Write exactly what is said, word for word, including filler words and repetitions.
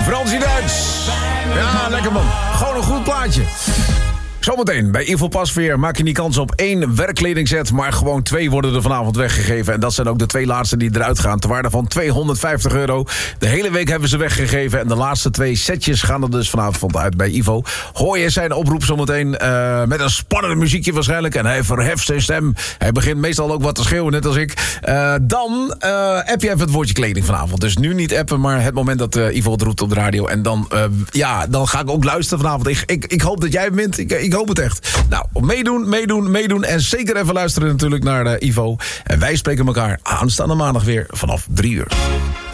Fransie Duits. Ja, lekker man. Gewoon een goed plaatje. Zometeen bij Ivo Pasveer maak je niet kans op één werkkledingset, maar gewoon twee worden er vanavond weggegeven. En dat zijn ook de twee laatste die eruit gaan, ter waarde van tweehonderdvijftig euro. De hele week hebben ze weggegeven en de laatste twee setjes gaan er dus vanavond uit bij Ivo. Hoor je zijn oproep zometeen uh, met een spannende muziekje waarschijnlijk. En hij verheft zijn stem. Hij begint meestal ook wat te schreeuwen, net als ik. Uh, dan uh, app je even het woordje kleding vanavond. Dus nu niet appen, maar het moment dat uh, Ivo het roept op de radio. En dan, uh, ja, dan ga ik ook luisteren vanavond. Ik, ik, ik hoop dat jij wint. Ik, ik hoop het echt. Nou, meedoen, meedoen, meedoen. En zeker even luisteren natuurlijk naar uh, Ivo. En wij spreken elkaar aanstaande maandag weer vanaf drie uur.